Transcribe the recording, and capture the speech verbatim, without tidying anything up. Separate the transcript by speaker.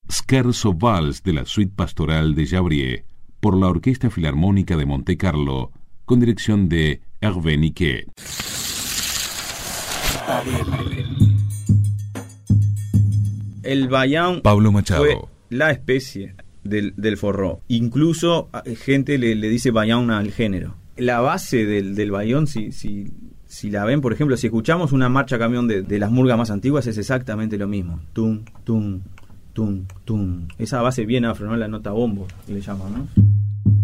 Speaker 1: Scherzo Vals de la Suite Pastoral de Jabrier por la Orquesta Filarmónica de Monte Carlo con dirección de Hervé Niquet.
Speaker 2: El bayán
Speaker 1: Pablo Machado
Speaker 2: fue la especie del, del forró. Incluso gente le, le dice bayán al género. La base del, del bayón, si, si, si la ven, por ejemplo, si escuchamos una marcha camión de, de las murgas más antiguas, es exactamente lo mismo. Tum, tum, tum, tum. Esa base bien afro, ¿no? La nota bombo, que le llaman, ¿no?